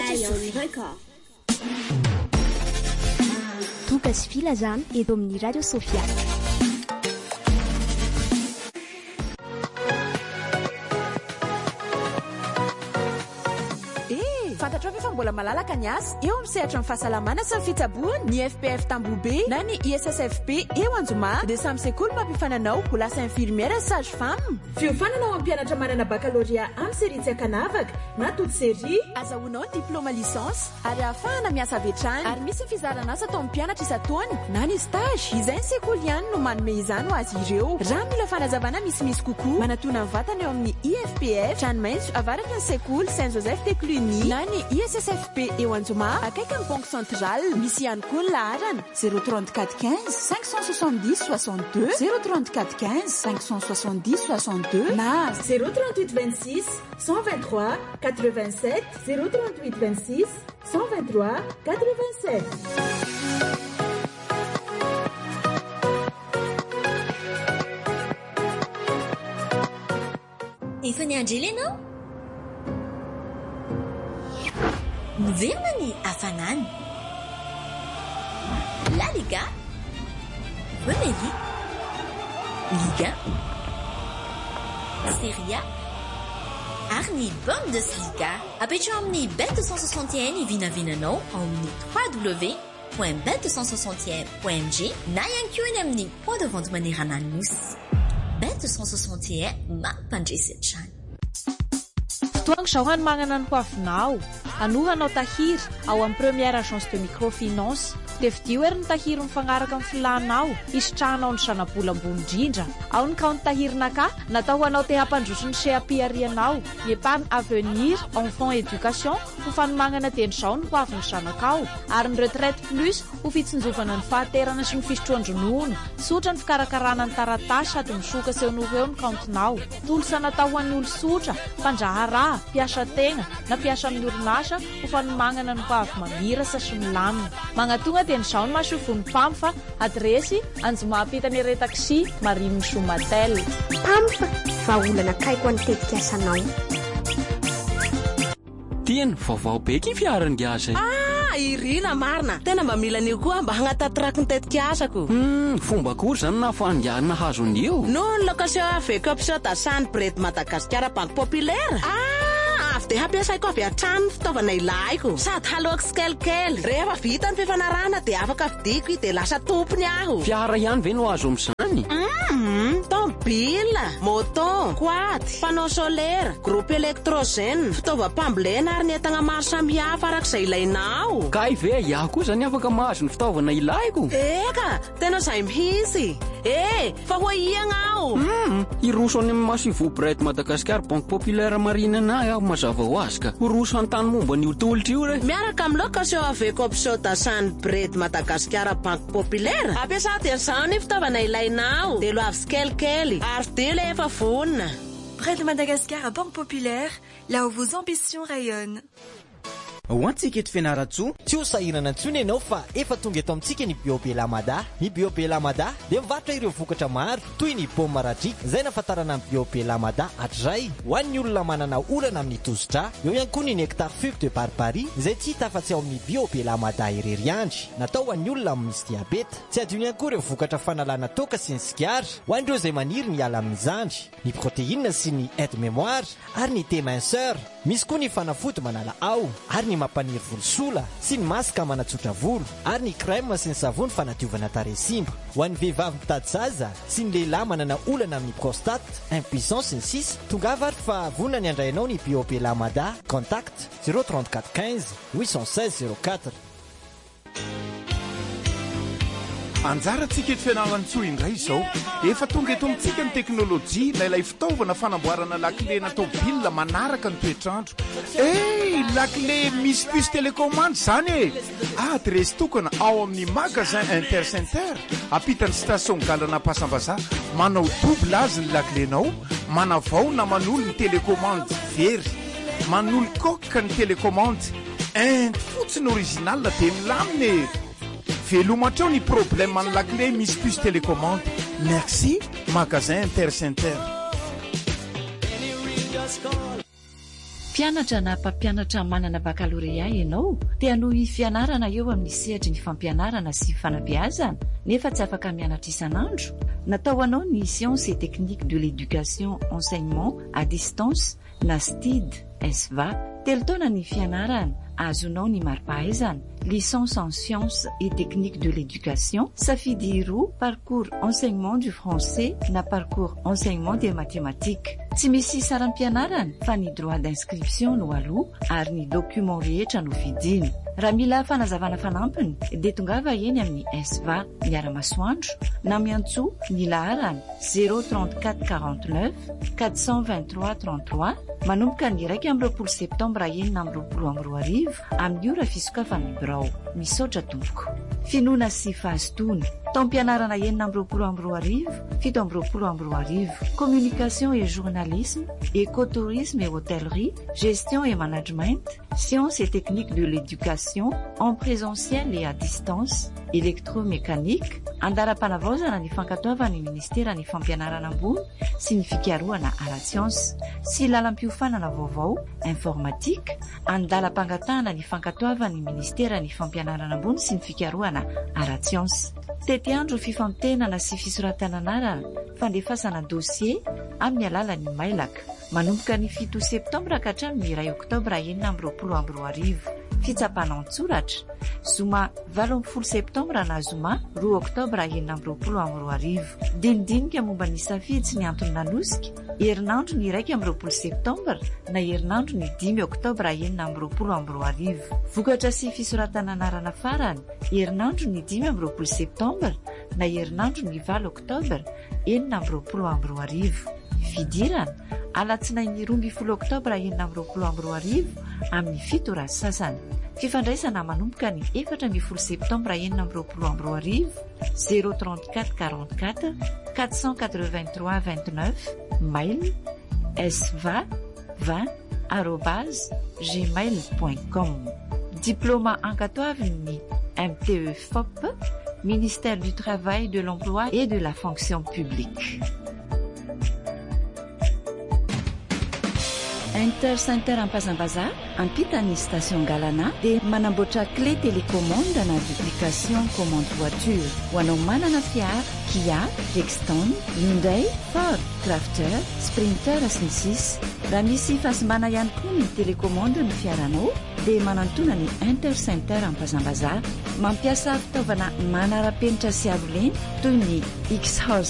rayon record. Tokasy filazana eto amin'ny Radio Sofia. Fantatrao fa mbola malalaka ny asa eo amin'ny sehatra ny fahasalamana sy ny fitsaboana ny FPF Tambobe na ny ISSFP eo Anjoma dia samy sekoly mampifananao ho lasa infirmière sage-femme. Fiofananao amin'ny mpianatra manana baccalauréat amin'ny série tsy akanavaka na toute série azahoanao ny diplôma licence ary ahafahana miasa avy hatrany ary misy fizarana asa atao amin'ny mpianatra isan-taona na ny stage izay ny sekoly ihany no manome izany ho azy ireo. Raha mila fanazavana misimisy kokoa manatona ny vatana eo amin'ny IFPF Tranomaitso avaraky ny sekoly Saint Joseph Tekluny na ny ISSFP eo Anjoma akaiky ny banque centrale. Misy ihany koa ny laharana 034 15 570 62 034 15 570 62 na 038 26 123 87 038 26 123 87. Efa niandry ianao? Miverina ny hafanana. La Liga, Premier League, Liga, Serie A, ary ny Bundesliga. Apetrao amin'ny Bet261 vinavinanao amin'ny www.bet261.mg na ihany koa eny amin'ny point de vente manerana ny nosy. Bet261 mampandresy hatrany. Fotoango zao magnana ny hoavinao anohanao tahiry ao amin'ny première agence de microfinance dia vidio ery ny tahiry mifagnaraka amin'ny filanao isitrahanao ny zanabolambony indrindra ao ny kaonty tahirinaka natao ho anao te hampandroso ny seapiarianao ny épargne avenir enfant éducation ho fanomagnana teny zao ny hoavin'ny zanakao ary ny retraite plus ho fitsinjovana ny fahaterana sy ny fisotroan-dronono sotra ny fikarakarana ny taratasy sady misoka sehonoho eo ny kaontinao tolosa natao ho an'ny olo sotra fandraharaha mpiasa tegna na mpiasa amin'ny orinasa ho fanomagnana ny hoavy mamirasa sy milamina magnatonga teny zao ny masofony pamfa adresy Anjoma apitany re taxi Marine Somatel Pamfa vaolana kaiko any tetika asanao. Tien vaovao be ky fiaran'ny asa. Irina marina tena mba mila anio koa mba hagnatatiraky ny tetika asako. Fomba kory zany na fandiana hazo an'io. No ny location avec option d'Assane Bred Madagascar Banque Populaire. Avy de hampiasaiko avy hatrany fitaovana ilaiko sady haloako sikelikely rehefa vita ny fifanarahana de afaka vidiko de lasa tompony aho. Fiara ihany ve no azo amin'izany? Tomobile, moto, quad, panneau solaire, groupe électrogène, fitaovam-pambolena ary ny entana maro samihafa arak'izay ilainao. Kay ve iaho koa zany afaka mahazo ny fitaovana ilaiko? Eka, tena izay mihitsy. Fa ho iagna aho. Iroso any amin'ny Masivo Bred Madagascar Banque Populaire Marine na aho mazava ho azy ka. Iroso an-tany momba ny tolotry io re. Miaraka amin'ny location avec option d'Assane Bred Madagascar Banque Populaire. Ampiasa teny izao ny fitaovana ilainao. De lo avy sikelikely ary de le efa vonina. Bred Madagascar à Banque Populaire, là où vos ambitions rayonnent. Ho antsika eto fianaratsoa tsy ho sahirana intsony ianao fa efa tonga eto amintsika ny Biobe Lamada. Ny Biobe Lamada dia mivarotra ireo vokatra maro toy ny paoma radriaka izay nafatarana ny Biobe Lamada hatray ho an'ny olona manana olana amin'ny tosidra. Eo ihany koa ny nectar fube de barbarie izay tsy hita afa-tsy ao amin'ny Biobe Lamada irery andry natao ho an'ny olona misy diabeta. Tsy adino ihany koa ireo vokatra fanalana toka sy ny sigara ho an'ireo izay maniry ny ala amin'ny zandry, ny protéine sy ny aide mémoire ary ny thé-minceur. Misy koa ny fanafody manala ao ary ny mampaniry volosola sy ny masaka manatsotra volo ary ny crème sy ny savony fanadiovana tarehy simba ho an'ny vehivavy mitady zaza sy ny lehilahy manana olana amin'ny prostate, impuissance sy ny sisa. Tongava ary fa vonona ny andrainao ny Biobe Lamada. Contact 034 15 816 04. Anjarantsika eto fianarantsoa indray izao efa tonga eto amintsika ny teknôlôjia na ilay fitaovana fanamboarana lakile na tômôbila manaraka ny toetrandro. Lakile misy puce télécommande zany e. Adresy tokana ao amin'ny magasin Intercenter apitan'ny station galana Pasambaza. Manao double azy ny lakilenao, manavao na manolo ny télécommande very, manolo koka ny télécommande fotsiny original de milamine. Velomatrao ny problème amin'ny lakile misy puce télécommande. Merci magasin Intercenter. Mpianatra na mpampianatra manana bakalorea ianao dia noho fianarana eo amin'ny sehatra ny fampianarana sy fanabeazana nefa tsy afaka mianatra isan'andro. Natao anao ny sciences et techniques de l'éducation enseignement à distance na STID SVA. Telo taona ny fianarana azonao ny mari-pahaizana licence en sciences et techniques de l'éducation, safidy roa parcours enseignement du français na parcours enseignement des mathématiques. Tsy misy saram-pianarana fa ny droit d'inscription no aloha ary ny document rehetra no vidiny. Raha mila fanazavana fanampiny dia tongava eny amin'ny SVA miara-masoandro na miantso ny laharana 034 49 423 33 manomboka ny 1 septambra 2022 amin'ny ora fisokafana birao. Misaotra tompoko. Finoana sy fahazotoana. Taom-pianarana 2022 7 communication et journalisme, écotourisme et hôtellerie, gestion et management, sciences et techniques de l'éducation en présentiel et à distance, électromécanique, andara-panavaozana ny fankatoavana ny ministera ny fampianarana ambony sy ny fikarohana ara-tsiansy sy lalam-piofanana vaovao informatique, andala-pangatahana ny fankatoavana ny ministera ny fampianarana ambony sy ny fikarohana ara-tsiansy. Tety andro fifantenana sy fisoratana anarana fandefasana dossier amin'ny alalan'ny mailaka manomboka ny 7 septambra ka hatramin'ny 2 oktobra 2022. Fitsapana an-tsoratra zoma 18 septambra na zoma 2 oktobra 2022. Dinidinika momba ny safidy sy ny antony nanosika herinandro ny 1 septambra na herinandro ny 5 oktobra 2022. Vokatra sy fisoratana anarana farany herinandro ny 5 septambra na herinandro ny 4 oktobra 2022. Fidirana alatsinainy 12 oktobra 2022 amin'ny 7 ora sasany. Fifandraisana manomboka ny 4 septambra 2022 034 44 483 29 mail sva20@gmail.com. Diplôme ankatoavin'ny MTE-FOP, ministère du Travail, de l'Emploi et de la Fonction publique. Intercenter Ampazambaza ampitany station Galana dia manamboatra clé télécommande na duplication commande voiture ho anao manana fiara Kia, Rexton, Hyundai, Ford, Crafter, Sprinter sy ny sisa. Raha misy fasimbana ihany koa ny télécommande ny fiaranao dia manantona ny Intercenter Ampazambaza mampiasa fitaovana manara-penitra sy arolena toy ny X-House